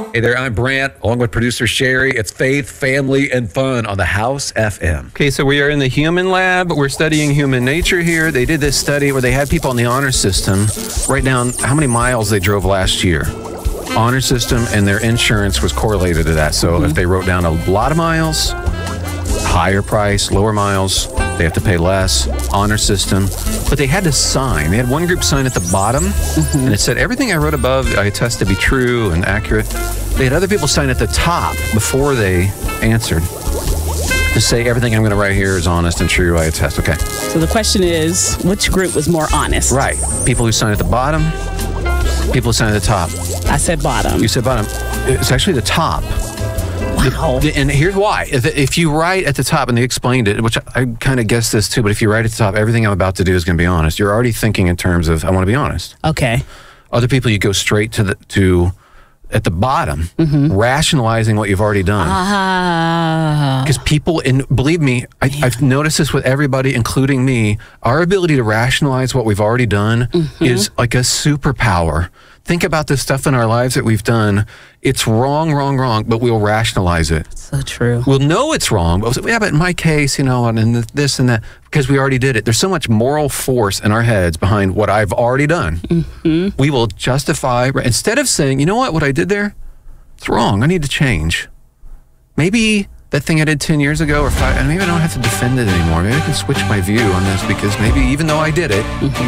Hey there, I'm Brant, along with producer Sherry. It's Faith, Family, and Fun on the House FM. Okay, so we are in the human lab. We're studying human nature here. They did this study where they had people in the honor system write down how many miles they drove last year. Honor system and their insurance was correlated to that. So if they wrote down a lot of miles, higher price, lower miles, they have to pay less. Honor system. But they had to sign. They had one group sign at the bottom, and it said, everything I wrote above, I attest to be true and accurate. They had other people sign at the top before they answered to say, everything I'm going to write here is honest and true, I attest. Okay. So the question is, which group was more honest? Right. People who sign at the bottom, people who sign at the top. I said bottom. You said bottom. It's actually the top. Wow. And here's why. If you write at the top, and they explained it, which I kind of guessed this too, but if you write at the top, everything I'm about to do is going to be honest. You're already thinking in terms of, I want to be honest. Okay. Other people, you go straight to at the bottom, rationalizing what you've already done. Because people, and believe me, I've noticed this with everybody, including me, our ability to rationalize what we've already done is like a superpower. Think about the stuff in our lives that we've done. It's wrong, but we'll rationalize it. So true. We'll know it's wrong, but yeah, but in my case, you know, and this and that, because we already did it. There's so much moral force in our heads behind what I've already done. We will justify, instead of saying, you know what I did there? It's wrong. I need to change. Maybe that thing I did 10 years ago or 5, and maybe I don't have to defend it anymore. Maybe I can switch my view on this because maybe even though I did it,